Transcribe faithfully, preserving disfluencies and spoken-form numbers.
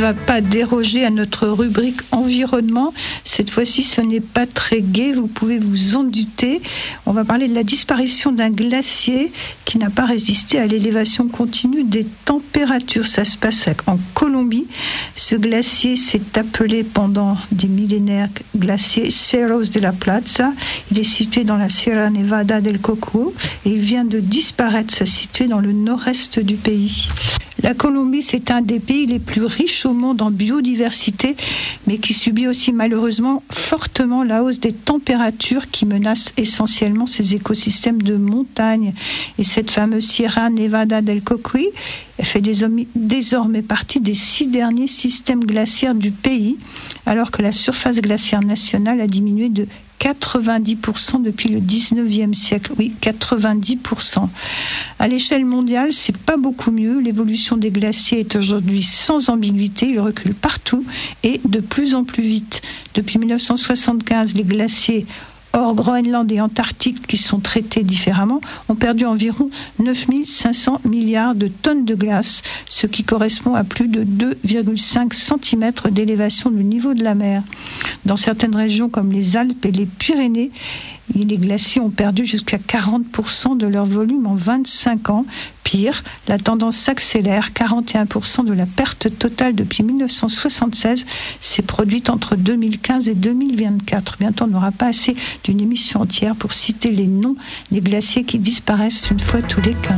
va pas déroger à notre rubrique environnement. Cette fois-ci, ce n'est pas très gai, vous pouvez vous en douter. On va parler de la disparition d'un glacier qui n'a pas résisté à l'élévation continue des températures. Ça se passe en Colombie. Ce glacier s'est appelé pendant des millénaires glacier Cerros de la Plaza. Il est situé dans la Sierra Nevada del Coco et il vient de disparaître. Ça se situe dans le nord-est du pays. La Colombie, c'est un des pays les plus riches au monde en biodiversité, mais qui subit aussi malheureusement fortement la hausse des températures qui menacent essentiellement ses écosystèmes de montagne. Et cette fameuse Sierra Nevada del Cocuy, elle fait désormais partie des six derniers systèmes glaciaires du pays, alors que la surface glaciaire nationale a diminué de quatre-vingt-dix pour cent depuis le dix-neuvième siècle. Oui, quatre-vingt-dix pour cent. À l'échelle mondiale, c'est pas beaucoup mieux. L'évolution des glaciers est aujourd'hui sans ambiguïté. Ils reculent partout et de plus en plus vite. Depuis mille neuf cent soixante-quinze, les glaciers hors Groenland et Antarctique, qui sont traités différemment, ont perdu environ neuf mille cinq cents milliards de tonnes de glace, ce qui correspond à plus de deux virgule cinq centimètres d'élévation du niveau de la mer. Dans certaines régions comme les Alpes et les Pyrénées, les glaciers ont perdu jusqu'à quarante pour cent de leur volume en vingt-cinq ans. Pire, la tendance s'accélère. quarante et un pour cent de la perte totale depuis mille neuf cent soixante-seize s'est produite entre deux mille quinze et deux mille vingt-quatre. Bientôt, on n'aura pas assez d'une émission entière pour citer les noms des glaciers qui disparaissent une fois tous les quinze.